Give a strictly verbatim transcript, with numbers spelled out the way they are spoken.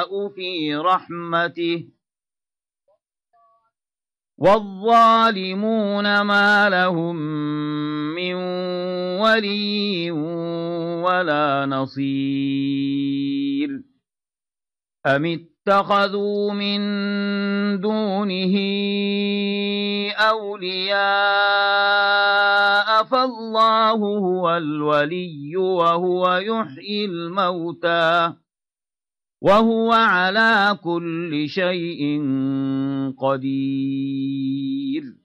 يشاء في رحمته والظالمون ما لهم من ولي ولا نصير أم اتخذوا من دونه أولياء فالله هو الولي وهو يحيي الموتى وهو على كل شيء قدير